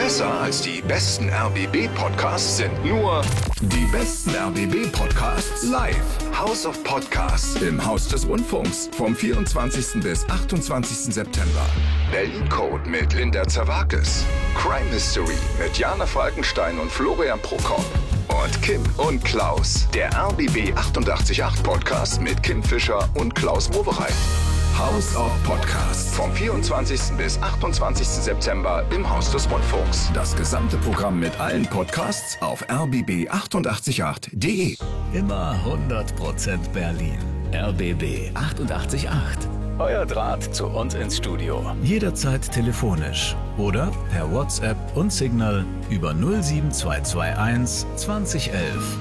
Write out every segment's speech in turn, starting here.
Besser als die besten RBB-Podcasts sind nur die besten RBB-Podcasts live. House of Podcasts im Haus des Rundfunks vom 24. bis 28. September. Berlin Code mit Linda Zerwakis. Crime History mit Jana Falkenstein und Florian Prokop. Und Kim und Klaus, der RBB 888 Podcast mit Kim Fischer und Klaus Wowereit. House of Podcasts vom 24. bis 28. September im Haus des Rundfunks. Das gesamte Programm mit allen Podcasts auf rbb888.de. Immer 100% Berlin. RBB 888. Euer Draht zu uns ins Studio. Jederzeit telefonisch oder per WhatsApp und Signal über 07221 2011.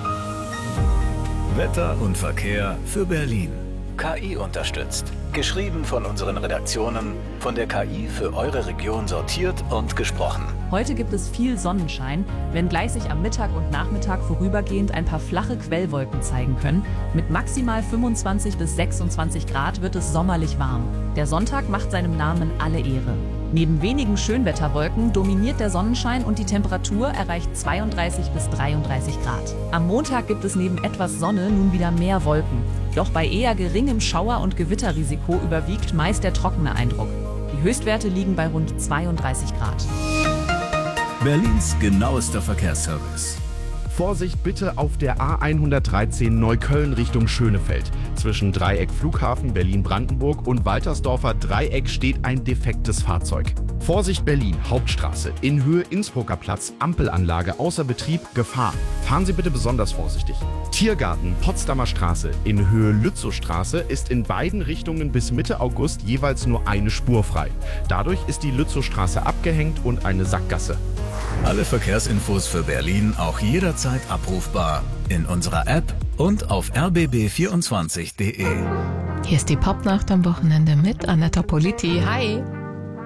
Wetter und Verkehr für Berlin. KI unterstützt. Geschrieben von unseren Redaktionen, von der KI für eure Region sortiert und gesprochen. Heute gibt es viel Sonnenschein, wenngleich sich am Mittag und Nachmittag vorübergehend ein paar flache Quellwolken zeigen können. Mit maximal 25 bis 26 Grad wird es sommerlich warm. Der Sonntag macht seinem Namen alle Ehre. Neben wenigen Schönwetterwolken dominiert der Sonnenschein und die Temperatur erreicht 32 bis 33 Grad. Am Montag gibt es neben etwas Sonne nun wieder mehr Wolken. Doch bei eher geringem Schauer- und Gewitterrisiko überwiegt meist der trockene Eindruck. Die Höchstwerte liegen bei rund 32 Grad. Berlins genauester Verkehrsservice. Vorsicht bitte auf der A113 Neukölln Richtung Schönefeld. Zwischen Dreieck Flughafen Berlin-Brandenburg und Waltersdorfer Dreieck steht ein defektes Fahrzeug. Vorsicht Berlin, Hauptstraße, in Höhe Innsbrucker Platz, Ampelanlage außer Betrieb, Gefahr. Fahren Sie bitte besonders vorsichtig. Tiergarten, Potsdamer Straße, in Höhe Lützowstraße ist in beiden Richtungen bis Mitte August jeweils nur eine Spur frei. Dadurch ist die Lützowstraße abgehängt und eine Sackgasse. Alle Verkehrsinfos für Berlin auch jederzeit abrufbar in unserer App und auf rbb24.de. Hier ist die Popnacht am Wochenende mit Anetta Politi. Hi!